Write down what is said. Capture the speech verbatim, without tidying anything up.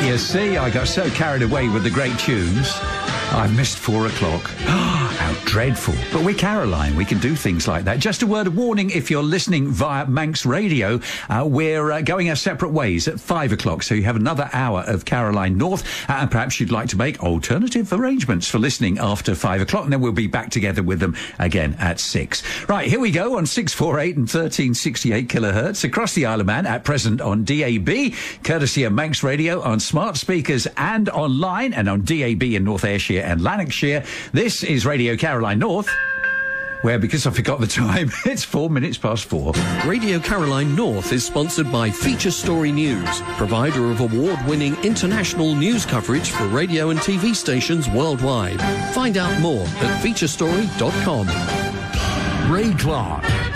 You see, I got so carried away with the great tunes, I missed four o'clock. How dreadful. But we're Caroline. We can do things like that. Just a word of warning, if you're listening via Manx Radio, uh, we're uh, going our separate ways at five o'clock. So you have another hour of Caroline North. Uh, and perhaps you'd like to make alternative arrangements for listening after five o'clock. And then we'll be back together with them again at six. Right, here we go on six forty-eight and thirteen sixty-eight kilohertz across the Isle of Man, at present on D A B, courtesy of Manx Radio, on smart speakers and online, and on D A B in North Ayrshire and Lanarkshire. This is Radio Caroline North, where, because I forgot the time, it's four minutes past four. Radio Caroline North is sponsored by Feature Story News, provider of award-winning international news coverage for radio and T V stations worldwide. Find out more at feature story dot com. Ray Clark.